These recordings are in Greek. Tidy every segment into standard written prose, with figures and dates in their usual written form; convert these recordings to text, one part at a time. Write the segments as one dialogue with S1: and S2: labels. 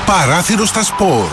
S1: Παράθυρο στα σπορ.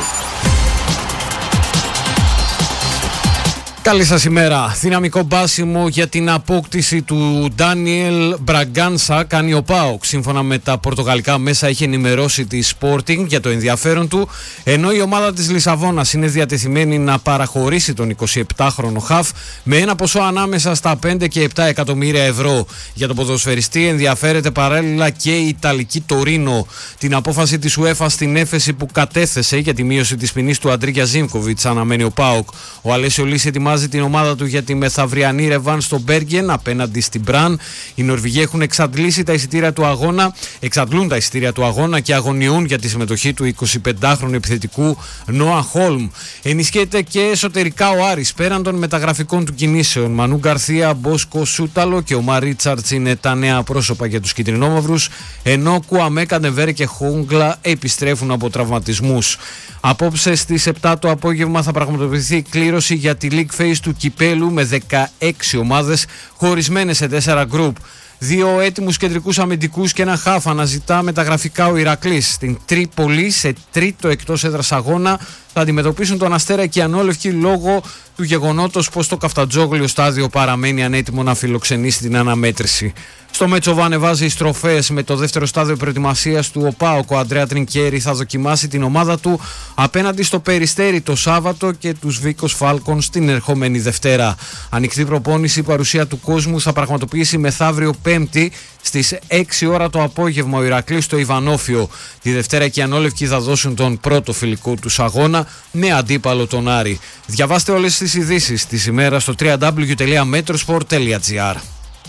S2: Καλή σας ημέρα. Δυναμικό μπάσιμο για την απόκτηση του Ντάνιελ Μπραγκάνσα κάνει ο ΠΑΟΚ. Σύμφωνα με τα πορτογαλικά μέσα έχει ενημερώσει τη Sporting για το ενδιαφέρον του, ενώ η ομάδα της Λισαβόνας είναι διατεθειμένη να παραχωρήσει τον 27χρονο χαφ με ένα ποσό ανάμεσα στα 5 και 7 εκατομμύρια ευρώ. Για τον ποδοσφαιριστή ενδιαφέρεται παράλληλα και η Ιταλική Τωρίνο. Την απόφαση της UEFA στην έφεση που κατέθεσε για τη μείωση της ποινής του Αντρίγια Ζίμκοβιτς αναμένει ο ΠΑΟΚ. Ο Αλέσιο Λύση ετοιμάζει την ομάδα του για τη μεθαυριανή ρεβάν στο Μπέργεν απέναντι στην Μπραν. Οι Νορβηγοί έχουν εξαντλούν τα εισιτήρια του αγώνα και αγωνιούν για τη συμμετοχή του 25χρονου επιθετικού Νόα Χόλμ. Ενισχύεται και εσωτερικά ο Άρης πέραν των μεταγραφικών του κινήσεων. Μανού Γκαρθία, Μπόσκο Σούταλο και ο Μαρίτσαρτς είναι τα νέα πρόσωπα για τους κυτρινόμαυρους, ενώ Κουαμέ, Καντεβέρε και Χόγκλα επιστρέφουν από τραυματισμούς. Απόψε στις 7 το απόγευμα θα πραγματοποιηθεί η κλήρωση για τη League Phase του Κυπέλου με 16 ομάδες χωρισμένες σε 4 γκρουπ. 2 έτοιμους κεντρικούς αμυντικούς και ένα χαφ αναζητά μεταγραφικά ο Ηρακλής. Στην Τρίπολη, σε τρίτο εκτός έδρας αγώνα, θα αντιμετωπίσουν τον Αστέρα και οι Ανόλευκοι λόγω του γεγονότος πως το Καφτατζόγλιο στάδιο παραμένει ανέτοιμο να φιλοξενήσει την αναμέτρηση. Στο Μέτσοβα ανεβάζει οι στροφές με το δεύτερο στάδιο προετοιμασίας του ΟΠΑΟΚ. Ο Αντρέα Τρινκέρι θα δοκιμάσει την ομάδα του απέναντι στο Περιστέρι το Σάββατο και τους Βίκος Φάλκον την ερχόμενη Δευτέρα. Ανοιχτή προπόνηση παρουσία του κόσμου θα πραγματοποιήσει μεθαύριο Πέμπτη στις 6 ώρα το απόγευμα ο Ηρακλής στο Ιβανόφιο. Τη Δευτέρα και οι Ανόλευκοι θα δώσουν τον πρώτο φιλικό τους αγώνα με αντίπαλο τον Άρη. Διαβάστε όλες τις ειδήσεις της ημέρας στο www.metrosport.gr.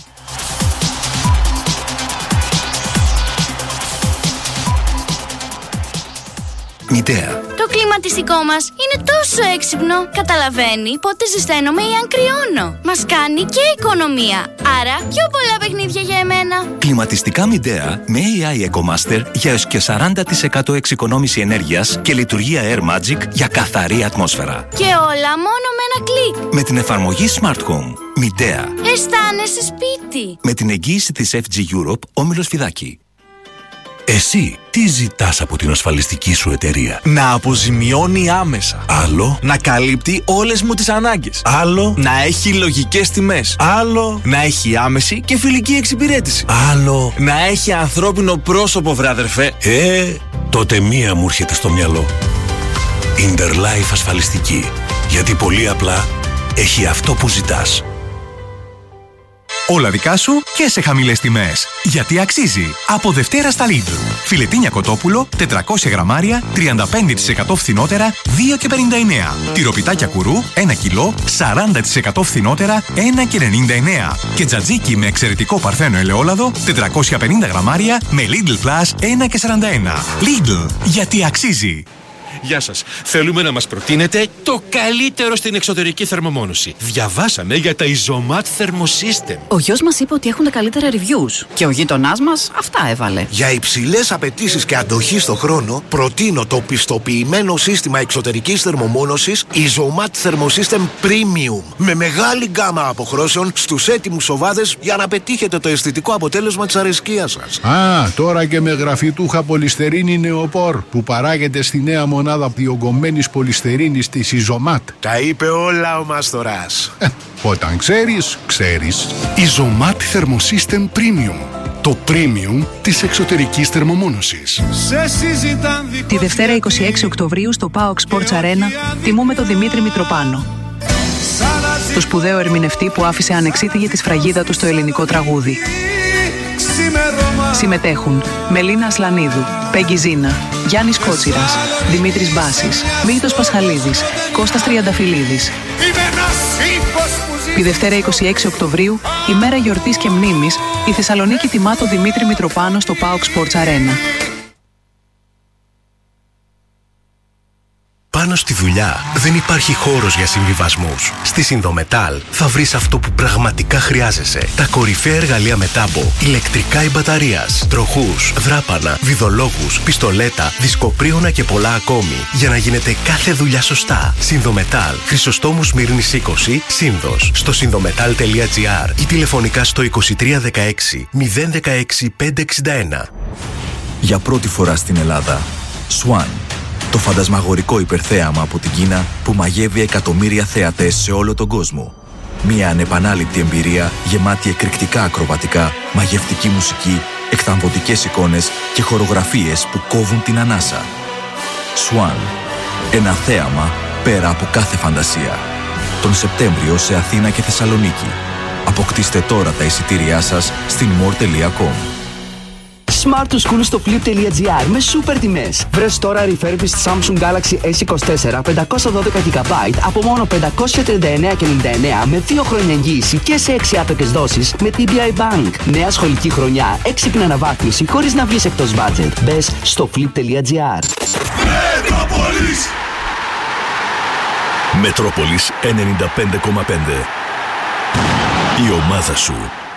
S3: Μητέα.
S4: Το κλιματιστικό μας είναι τόσο έξυπνο. Καταλαβαίνει πότε ζεσταίνομαι ή αν κρυώνω. Μας κάνει και οικονομία. Άρα πιο πολλά παιχνίδια για εμένα.
S3: Κλιματιστικά Μητέα με AI EcoMaster για έως και 40% εξοικονόμηση ενέργειας και λειτουργία Air Magic για καθαρή ατμόσφαιρα.
S4: Και όλα μόνο με ένα κλικ.
S3: Με την εφαρμογή Smart Home. Μητέα.
S4: Αισθάνεσαι σπίτι.
S3: Με την εγγύηση της FG Europe, Όμιλος Φιδάκη.
S5: Εσύ τι ζητάς από την ασφαλιστική σου εταιρεία?
S6: Να αποζημιώνει άμεσα.
S5: Άλλο.
S6: Να καλύπτει όλες μου τις ανάγκες.
S5: Άλλο.
S6: Να έχει λογικές τιμές.
S5: Άλλο.
S6: Να έχει άμεση και φιλική εξυπηρέτηση.
S5: Άλλο.
S6: Να έχει ανθρώπινο πρόσωπο, βρε αδερφέ.
S5: Τότε μία μου έρχεται στο μυαλό. Interlife ασφαλιστική. Γιατί πολύ απλά έχει αυτό που ζητάς.
S7: Όλα δικά σου και σε χαμηλές τιμές. Γιατί αξίζει. Από Δευτέρα στα Lidl. Φιλετίνια κοτόπουλο, 400 γραμμάρια, 35% φθηνότερα, 2,59. Τυροπιτάκια κουρού, 1 κιλό, 40% φθηνότερα, 1,99. Και τζατζίκι με εξαιρετικό παρθένο ελαιόλαδο, 450 γραμμάρια, με Lidl Plus, 1,41. Lidl. Γιατί αξίζει.
S8: Γεια σας. Θέλουμε να μας προτείνετε το καλύτερο στην εξωτερική θερμομόνωση. Διαβάσαμε για τα Isomat Thermosystem.
S9: Ο γιος μας είπε ότι έχουν τα καλύτερα reviews και ο γείτονάς μας αυτά έβαλε.
S10: Για υψηλές απαιτήσεις και αντοχή στο χρόνο, προτείνω το πιστοποιημένο σύστημα εξωτερικής θερμομόνωσης Isomat Thermosystem Premium. Με μεγάλη γκάμα αποχρώσεων στους έτοιμους σοβάδες για να πετύχετε το αισθητικό αποτέλεσμα της αρεσκίας σας.
S11: Τώρα και με γραφιτούχα πολυστερίνη νεοπόρ που παράγεται στη νέα μονάδα διογκωμένης πολυστερίνης της Isomat.
S10: Τα είπε όλα ο Μάστορας.
S11: Όταν ξέρεις, ξέρεις.
S12: Isomat Thermosystem Premium. Το premium της εξωτερικής θερμομόνωσης.
S9: Τη Δευτέρα 26 Οκτωβρίου στο PAOK Sports Arena τιμούμε τον Δημήτρη Μητροπάνο. Το σπουδαίο ερμηνευτή που άφησε ανεξίτηλη τη σφραγίδα του στο ελληνικό τραγούδι. Συμμετέχουν Μελίνα Ασλανίδου, Πέγγι Ζίνα, Γιάννης Κότσιρας, Δημήτρης Μπάσης, Μίγδος Πασχαλίδης, Κώστας Τριανταφυλλίδης. Τη Δευτέρα 26 Οκτωβρίου, ημέρα γιορτής και μνήμης, η Θεσσαλονίκη τιμά τον Δημήτρη Μητροπάνο στο PAOK Sports Arena.
S13: Πάνω στη δουλειά δεν υπάρχει χώρος για συμβιβασμούς. Στη Συνδομετάλ θα βρεις αυτό που πραγματικά χρειάζεσαι. Τα κορυφαία εργαλεία μετάμπο, ηλεκτρικά ή μπαταρίας, τροχούς, δράπανα, βιδολόγους, πιστολέτα, δισκοπρίωνα και πολλά ακόμη. Για να γίνεται κάθε δουλειά σωστά. Συνδομετάλ, Χρυσοστόμου Σμύρνης 20, Σύνδος. Στο συνδομετάλ.gr ή τηλεφωνικά στο 2316 016 561.
S14: Για πρώτη φορά στην Ελλάδα,
S1: Swan, το φαντασμαγορικό υπερθέαμα από την Κίνα που μαγεύει εκατομμύρια θεατές σε όλο τον κόσμο. Μια ανεπανάληπτη εμπειρία γεμάτη εκρηκτικά ακροβατικά, μαγευτική μουσική, εκθαμβωτικές εικόνες και χορογραφίες που κόβουν την ανάσα. Swan, ένα θέαμα πέρα από κάθε φαντασία. Τον Σεπτέμβριο σε Αθήνα και Θεσσαλονίκη. Αποκτήστε τώρα τα εισιτήριά σας στην more.com.
S14: Smart to School στο flip.gr με σούπερ τιμές. Βρες τώρα refurbished Samsung Galaxy S24 512GB από μόνο 539,99 με 2 χρόνια εγγύηση και σε 6 άπεκες δόσεις με TBI Bank. Νέα σχολική χρονιά, έξυπνη αναβάθμιση χωρίς να βγεις εκτός budget. Μπες στο flip.gr.
S5: Μετρόπολης 95,5. Η ομάδα σου.